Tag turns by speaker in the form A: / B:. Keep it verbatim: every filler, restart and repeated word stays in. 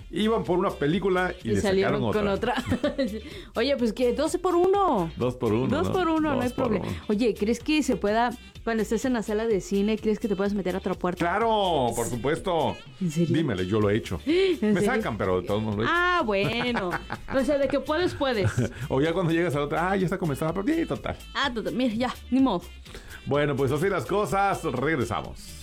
A: Iban por una película y,
B: Y
A: le
B: salieron
A: sacaron
B: con
A: otra.
B: otra. Oye, pues que doce por uno.
A: Dos por uno.
B: Dos
A: ¿no?
B: por uno,
A: Dos
B: no hay
A: por
B: problema.
A: uno.
B: Oye, ¿crees que se pueda, cuando estés en la sala de cine, crees que te puedas meter a otra puerta?
A: Claro, por supuesto.
B: ¿En serio?
A: Dímele, yo lo he hecho.
B: ¿En
A: Me
B: serio?
A: sacan, pero de todos modos lo he hecho.
B: Ah, bueno. O sea, de que puedes, puedes.
A: O ya cuando llegas a la otra, ah, ya está como estaba, pero bien, total.
B: Ah, total, mira, ya, ni modo.
A: Bueno, pues así las cosas, regresamos.